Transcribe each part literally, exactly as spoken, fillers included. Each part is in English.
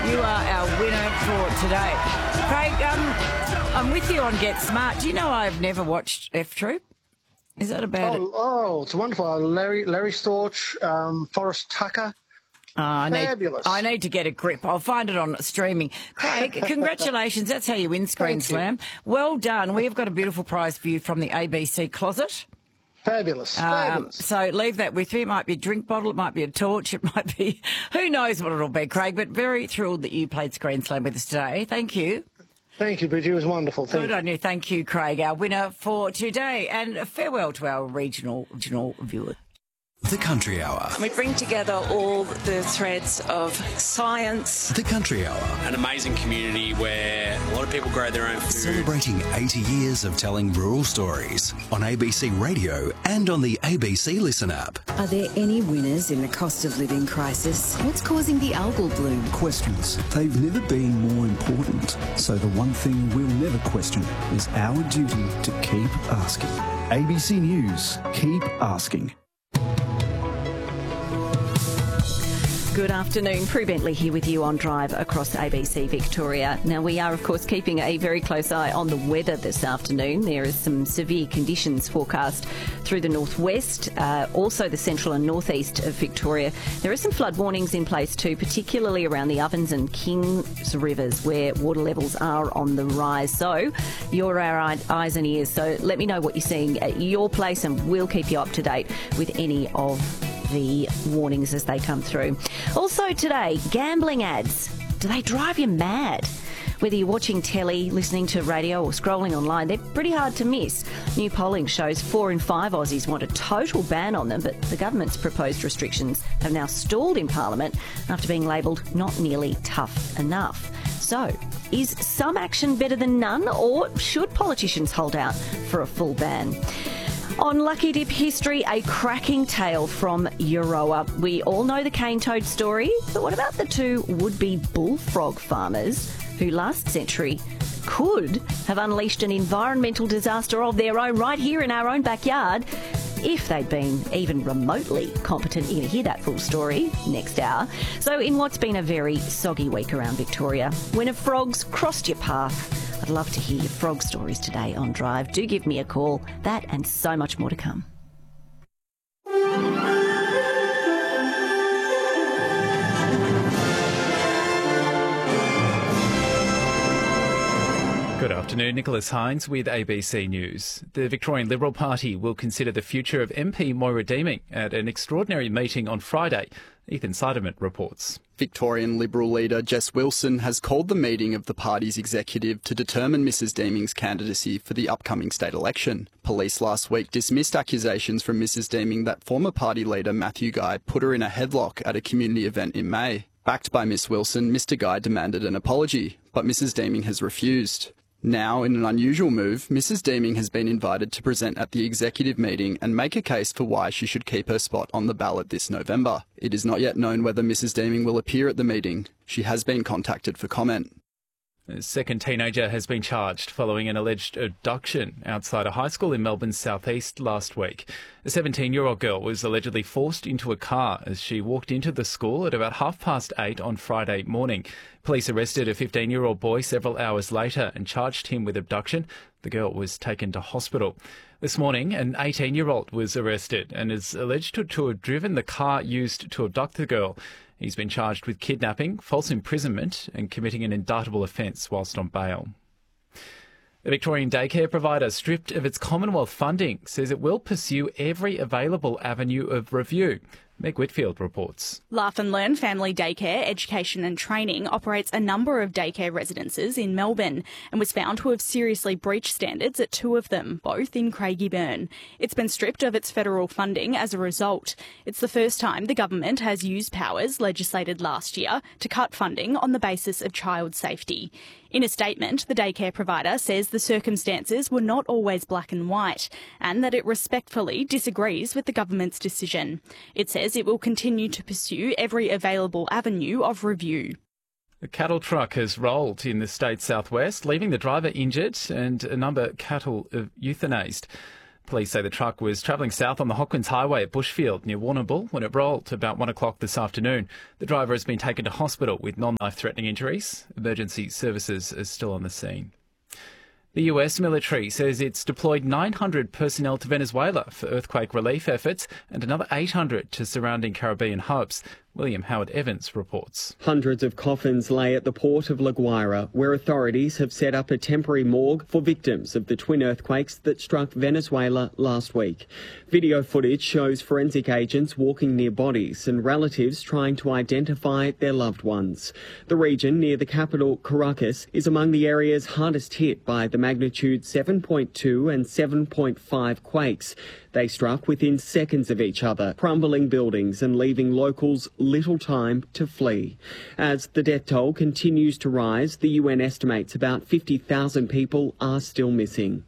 You are our winner for today. Craig, um, I'm with you on Get Smart. Do you know I've never watched F Troop? Is that about oh, it? Oh, it's wonderful. Larry Larry Storch, um, Forrest Tucker. Oh, I Fabulous. Need, I need to get a grip. I'll find it on streaming. Craig, congratulations. That's how you win Screen Thank Slam. you. Well done. We have got a beautiful prize for you from the A B C closet. Fabulous. Um, Fabulous. So leave that with you. It might be a drink bottle. It might be a torch. It might be, who knows what it'll be, Craig. But very thrilled that you played Screen Slam with us today. Thank you. Thank you, Bridget. It was wonderful. Thank Good you. on you. Thank you, Craig, our winner for today. And farewell to our regional, regional viewers. The Country Hour. We bring together all the threads of science. The Country Hour. An amazing community where a lot of people grow their own food. Celebrating eighty years of telling rural stories on A B C Radio and on the A B C Listen app. Are there any winners in the cost of living crisis? What's causing the algal bloom? Questions. They've never been more important. So the one thing we'll never question is our duty to keep asking. A B C News. Keep asking. Good afternoon. Prue Bentley here with you on Drive across A B C Victoria. Now, we are, of course, keeping a very close eye on the weather this afternoon. There is some severe conditions forecast through the northwest, uh, also the central and northeast of Victoria. There are some flood warnings in place too, particularly around the Ovens and Kings rivers where water levels are on the rise. So you're our eyes and ears. So let me know what you're seeing at your place and we'll keep you up to date with any of the warnings as they come through. Also today, gambling ads. Do they drive you mad? Whether you're watching telly, listening to radio or scrolling online, they're pretty hard to miss. New polling shows four in five Aussies want a total ban on them, but the government's proposed restrictions have now stalled in Parliament after being labelled not nearly tough enough. So, is some action better than none, or should politicians hold out for a full ban? On Lucky Dip history, a cracking tale from Euroa. We all know the cane toad story, but what about the two would-be bullfrog farmers who last century could have unleashed an environmental disaster of their own right here in our own backyard if they'd been even remotely competent? You're going to hear that full story next hour. So in what's been a very soggy week around Victoria, when have frogs crossed your path? I'd love to hear your frog stories today on Drive. Do give me a call. That and so much more to come. Good afternoon, Nicholas Hines with A B C News. The Victorian Liberal Party will consider the future of M P Moira Deeming at an extraordinary meeting on Friday. Ethan Seiderman reports. Victorian Liberal leader Jess Wilson has called the meeting of the party's executive to determine Missus Deeming's candidacy for the upcoming state election. Police last week dismissed accusations from Missus Deeming that former party leader Matthew Guy put her in a headlock at a community event in May. Backed by Miss Wilson, Mister Guy demanded an apology, but Missus Deeming has refused. Now, in an unusual move, Missus Deeming has been invited to present at the executive meeting and make a case for why she should keep her spot on the ballot this November. It is not yet known whether Missus Deeming will appear at the meeting. She has been contacted for comment. A second teenager has been charged following an alleged abduction outside a high school in Melbourne's southeast last week. A seventeen-year-old girl was allegedly forced into a car as she walked into the school at about half past eight on Friday morning. Police arrested a fifteen-year-old boy several hours later and charged him with abduction. The girl was taken to hospital. This morning, an eighteen-year-old was arrested and is alleged to, to have driven the car used to abduct the girl. He's been charged with kidnapping, false imprisonment and committing an indictable offence whilst on bail. The Victorian daycare provider, stripped of its Commonwealth funding, says it will pursue every available avenue of review. Meg Whitfield reports. Laugh and Learn Family Daycare, Education and Training operates a number of daycare residences in Melbourne and was found to have seriously breached standards at two of them, both in Craigieburn. It's been stripped of its federal funding as a result. It's the first time the government has used powers legislated last year to cut funding on the basis of child safety. In a statement, the daycare provider says the circumstances were not always black and white and that it respectfully disagrees with the government's decision. It says it will continue to pursue every available avenue of review. A cattle truck has rolled in the state's southwest, leaving the driver injured and a number of cattle euthanased. Police say the truck was travelling south on the Hawkins Highway at Bushfield near Warrnambool when it rolled about one o'clock this afternoon. The driver has been taken to hospital with non-life-threatening injuries. Emergency services are still on the scene. The U S military says it's deployed nine hundred personnel to Venezuela for earthquake relief efforts and another eight hundred to surrounding Caribbean hubs. William Howard Evans reports. Hundreds of coffins lay at the port of La Guaira, where authorities have set up a temporary morgue for victims of the twin earthquakes that struck Venezuela last week. Video footage shows forensic agents walking near bodies and relatives trying to identify their loved ones. The region near the capital, Caracas, is among the areas hardest hit by the magnitude seven point two and seven point five quakes. They struck within seconds of each other, crumbling buildings and leaving locals little time to flee. As the death toll continues to rise, the U N estimates about fifty thousand people are still missing.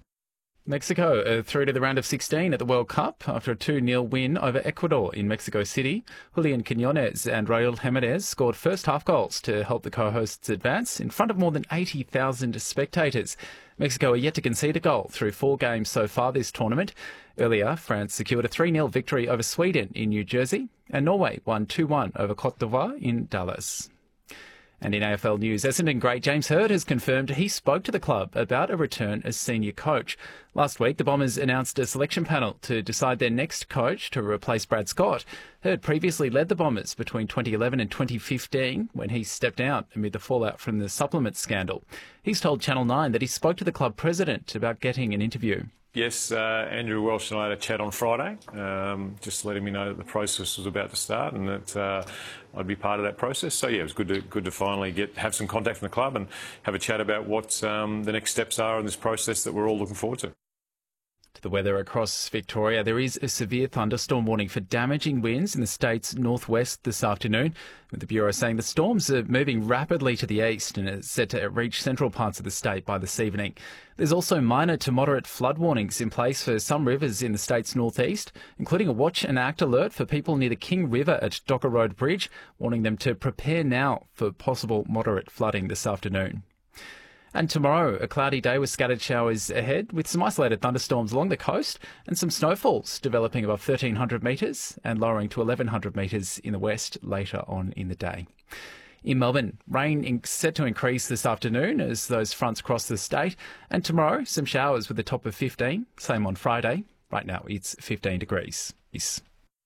Mexico are through to the round of sixteen at the World Cup after a two nil win over Ecuador in Mexico City. Julian Quiñones and Raúl Jiménez scored first half goals to help the co-hosts advance in front of more than eighty thousand spectators. Mexico are yet to concede a goal through four games so far this tournament. Earlier, France secured a three nil victory over Sweden in New Jersey, and Norway won two one over Côte d'Ivoire in Dallas. And in A F L news, Essendon great James Hird has confirmed he spoke to the club about a return as senior coach. Last week, the Bombers announced a selection panel to decide their next coach to replace Brad Scott. Hird previously led the Bombers between twenty eleven and twenty fifteen when he stepped out amid the fallout from the supplement scandal. He's told Channel nine that he spoke to the club president about getting an interview. Yes, uh, Andrew Welsh and I had a chat on Friday, um, just letting me know that the process was about to start and that uh, I'd be part of that process. So yeah, it was good to good to finally get have some contact from the club and have a chat about what um, the next steps are in this process that we're all looking forward to. To the weather across Victoria, there is a severe thunderstorm warning for damaging winds in the state's northwest this afternoon, with the Bureau saying the storms are moving rapidly to the east and are set to reach central parts of the state by this evening. There's also minor to moderate flood warnings in place for some rivers in the state's northeast, including a watch and act alert for people near the King River at Docker Road Bridge, warning them to prepare now for possible moderate flooding this afternoon. And tomorrow, a cloudy day with scattered showers ahead, with some isolated thunderstorms along the coast and some snowfalls developing above thirteen hundred metres and lowering to eleven hundred metres in the west later on in the day. In Melbourne, rain is set to increase this afternoon as those fronts cross the state. And tomorrow, some showers with a top of fifteen. Same on Friday. Right now, it's fifteen degrees. Yes.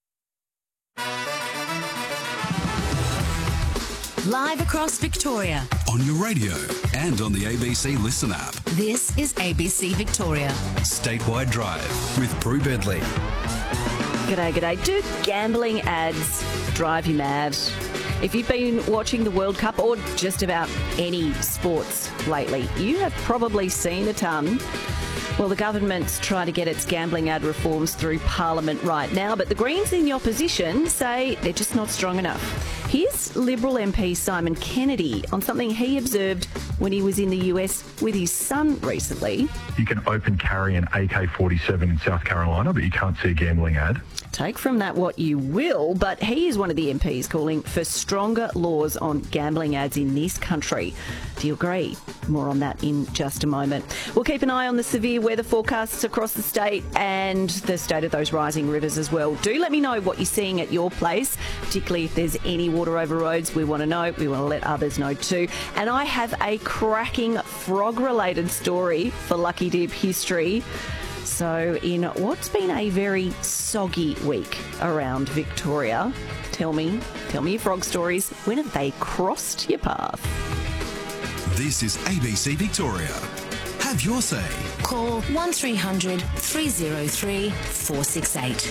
Live across Victoria. On your radio and on the A B C Listen app. This is A B C Victoria. Statewide Drive with Prue Bedley. G'day, g'day. Do gambling ads drive you mad? If you've been watching the World Cup or just about any sports lately, you have probably seen a ton. Well, the government's trying to get its gambling ad reforms through Parliament right now, but the Greens in the opposition say they're just not strong enough. Here's Liberal M P Simon Kennedy on something he observed when he was in the U S with his son recently. You can open carry an A K forty-seven in South Carolina, but you can't see a gambling ad. Take from that what you will, but he is one of the M Ps calling for stronger laws on gambling ads in this country. Do you agree? More on that in just a moment. We'll keep an eye on the severe weather forecasts across the state and the state of those rising rivers as well. Do let me know what you're seeing at your place, particularly if there's any water over roads. We want to know. We want to let others know too. And I have a cracking frog-related story for Lucky Dip history. So in what's been a very soggy week around Victoria, tell me, tell me your frog stories. When have they crossed your path? This is A B C Victoria. Have your say. Call one three hundred three oh three four six eight.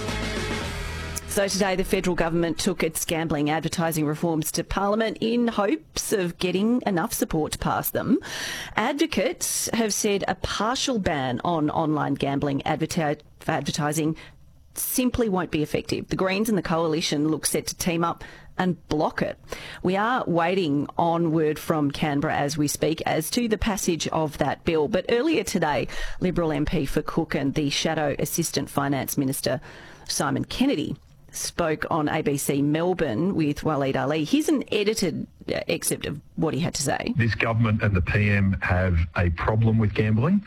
So today the federal government took its gambling advertising reforms to Parliament in hopes of getting enough support to pass them. Advocates have said a partial ban on online gambling adverti- advertising simply won't be effective. The Greens and the Coalition look set to team up and block it. We are waiting on word from Canberra as we speak as to the passage of that bill. But earlier today, Liberal M P for Cook and the Shadow Assistant Finance Minister Simon Kennedy spoke on A B C Melbourne with Waleed Ali. Here's an edited excerpt of what he had to say. This government and the P M have a problem with gambling.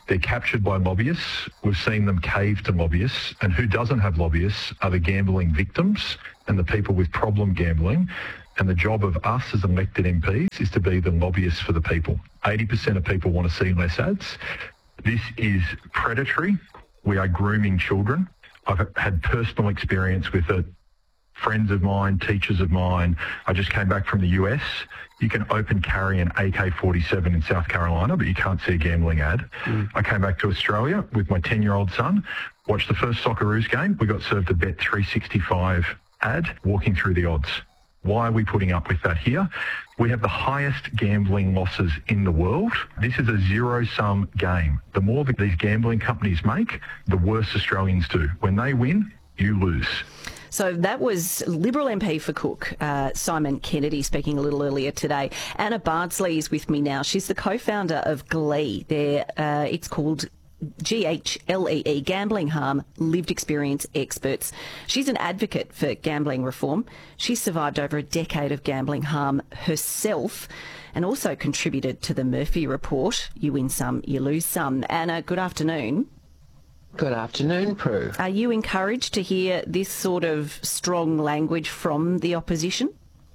They're captured by lobbyists. We've seen them cave to lobbyists. And who doesn't have lobbyists are the gambling victims and the people with problem gambling. And the job of us as elected M Ps is to be the lobbyists for the people. eighty percent of people want to see less ads. This is predatory. We are grooming children. I've had personal experience with it. Friends of mine, teachers of mine. I just came back from the U S. You can open carry an A K forty-seven in South Carolina, but you can't see a gambling ad. Mm. I came back to Australia with my ten-year-old son, watched the first Socceroos game. We got served a Bet three sixty-five ad, walking through the odds. Why are we putting up with that here? We have the highest gambling losses in the world. This is a zero-sum game. The more that these gambling companies make, the worse Australians do. When they win, you lose. So that was Liberal M P for Cook, uh, Simon Kennedy, speaking a little earlier today. Anna Bardsley is with me now. She's the co-founder of Glee. There, uh, it's called G H L E E, Gambling Harm Lived Experience Experts. She's an advocate for gambling reform. She's survived over a decade of gambling harm herself and also contributed to the Murphy Report. You win some, you lose some. Anna, good afternoon. Good afternoon, Prue. Are you encouraged to hear this sort of strong language from the opposition?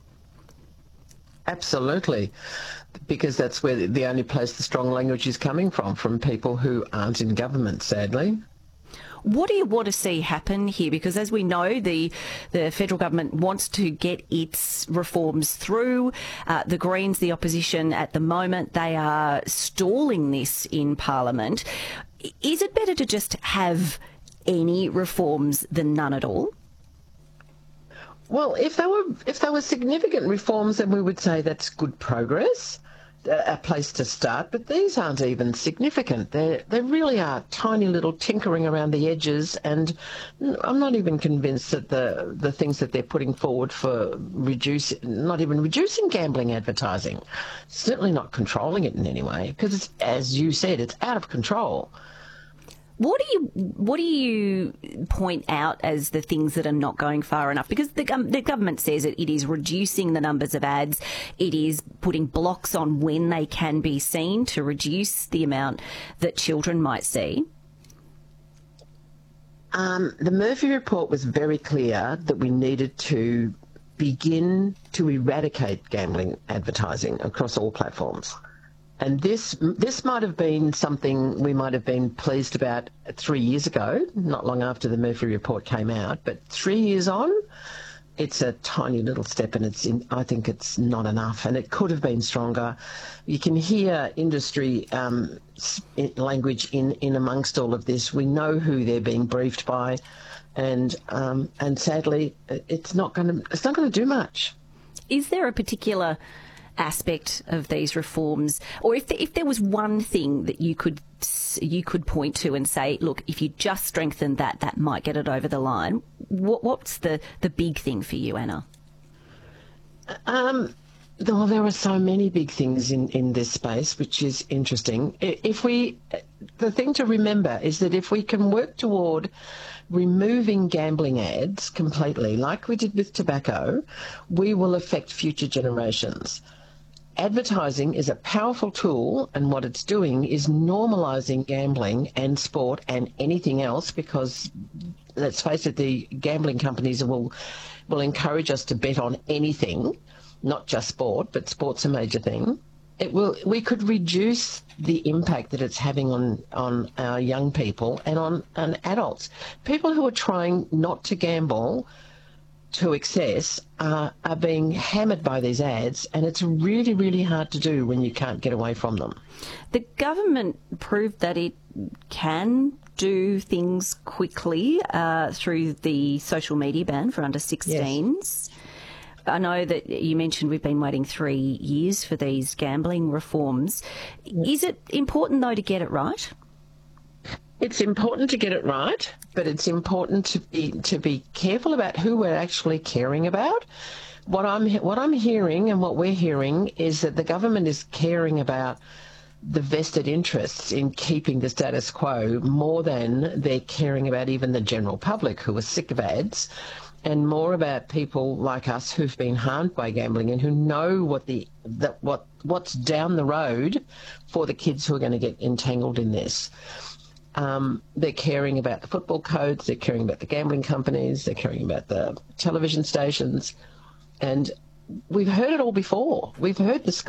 Absolutely, because that's where the only place the strong language is coming from, from people who aren't in government, sadly. What do you want to see happen here? Because as we know, the the federal government wants to get its reforms through. Uh, the Greens, the opposition at the moment, they are stalling this in Parliament. Is it better to just have any reforms than none at all? Well, if they were if they were significant reforms, then we would say that's good progress, a place to start. But these aren't even significant. They they really are tiny little tinkering around the edges, and I'm not even convinced that the the things that they're putting forward for reduce, not even reducing gambling advertising, certainly not controlling it in any way, because it's, as you said, it's out of control. What do you what do you point out as the things that are not going far enough? Because the, um, the government says it, it is reducing the numbers of ads, it is putting blocks on when they can be seen to reduce the amount that children might see. Um, the Murphy Report was very clear that we needed to begin to eradicate gambling advertising across all platforms. And this this might have been something we might have been pleased about three years ago, not long after the Murphy Report came out. But three years on, it's a tiny little step, and it's in, I think it's not enough, and it could have been stronger. You can hear industry um, language in, in amongst all of this. We know who they're being briefed by, and um, and sadly, it's not going to it's not going to do much. Is there a particular aspect of these reforms, or if the, if there was one thing that you could you could point to and say, look, if you just strengthen that, that might get it over the line? What, what's the the big thing for you, Anna? Um, well, there are so many big things in in this space, which is interesting. If we, the thing to remember is that if we can work toward removing gambling ads completely, like we did with tobacco, we will affect future generations. Advertising is a powerful tool, and what it's doing is normalising gambling and sport and anything else, because let's face it, the gambling companies will will encourage us to bet on anything, not just sport, but sport's a major thing. It will. We could reduce the impact that it's having on on our young people and on, on adults. People who are trying not to gamble to excess uh, are being hammered by these ads, and it's really, really hard to do when you can't get away from them. The government proved that it can do things quickly uh, through the social media ban for under sixteens. Yes. I know that you mentioned we've been waiting three years for these gambling reforms. Yes. Is it important, though, to get it right? It's important to get it right, but it's important to be to be careful about who we're actually caring about. What I'm what I'm hearing and what we're hearing is that the government is caring about the vested interests in keeping the status quo more than they're caring about even the general public who are sick of ads and more about people like us who've been harmed by gambling and who know what the that what what's down the road for the kids who are going to get entangled in this. Um, they're caring about the football codes, they're caring about the gambling companies, they're caring about the television stations, and we've heard it all before. We've heard the